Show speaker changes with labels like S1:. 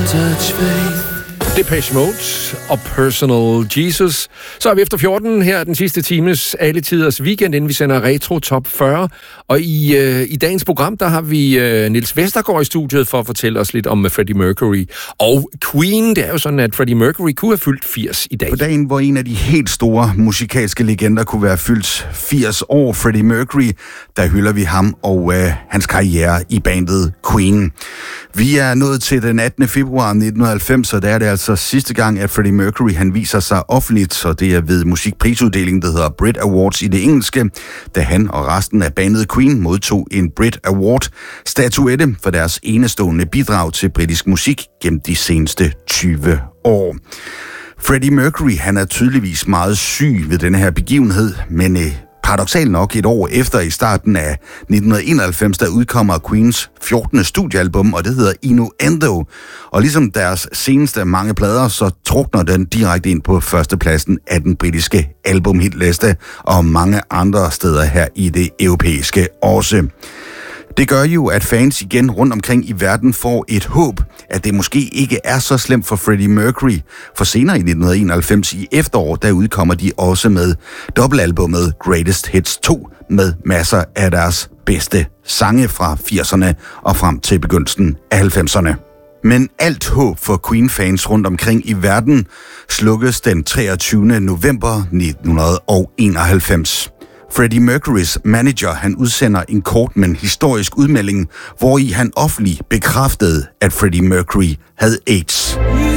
S1: Depeche Mode og Personal Jesus. Så er vi efter 14 her den sidste times alle tiders weekend, inden vi sender Retro Top 40. Og i dagens program, der har vi Niels Vestergaard i studiet for at fortælle os lidt om Freddie Mercury og Queen. Det er jo sådan, at Freddie Mercury kunne have fyldt 80 i dag.
S2: På dagen, hvor en af de helt store musikalske legender kunne være fyldt 80 år, Freddie Mercury, der hylder vi ham og hans karriere i bandet Queen. Vi er nået til den 18. februar 1990, og der er det altså sidste gang, at Freddie Mercury han viser sig offentligt, og det er ved musikprisuddelingen, der hedder Brit Awards i det engelske, da han og resten af bandet Queen modtog en Brit Award-statuette for deres enestående bidrag til britisk musik gennem de seneste 20 år. Freddie Mercury han er tydeligvis meget syg ved denne her begivenhed, men paradoksalt nok et år efter i starten af 1991, der udkommer Queens 14. studiealbum, og det hedder Innuendo. Og ligesom deres seneste mange plader, så trukner den direkte ind på førstepladsen af den britiske albumhitliste og mange andre steder her i det europæiske også. Det gør jo, at fans igen rundt omkring i verden får et håb, at det måske ikke er så slemt for Freddie Mercury. For senere i 1991 i efterår, der udkommer de også med dobbeltalbummet Greatest Hits 2 med masser af deres bedste sange fra 80'erne og frem til begyndelsen af 90'erne. Men alt håb for Queen-fans rundt omkring i verden slukkes den 23. november 1991. Freddie Mercurys manager, han udsender en kort, men historisk udmelding, hvori han offentligt bekræftede, at Freddie Mercury havde AIDS.